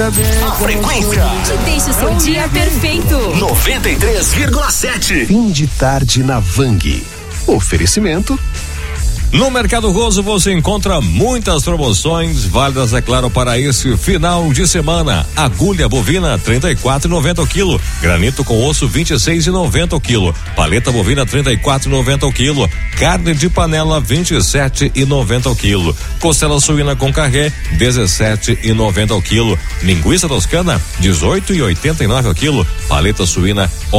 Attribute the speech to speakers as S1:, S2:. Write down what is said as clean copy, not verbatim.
S1: A frequência
S2: te deixa o seu dia perfeito.
S1: 93,7.
S3: Fim de tarde na Vang. Oferecimento.
S4: No Mercado Roso você encontra muitas promoções válidas, é claro, para esse final de semana. Agulha bovina 34,90 o quilo, granito com osso 26,90 o quilo, paleta bovina 34,90 o quilo, carne de panela 27,90 o quilo, costela suína com carré 17,90 o quilo, linguiça toscana 18,89 o quilo, paleta suína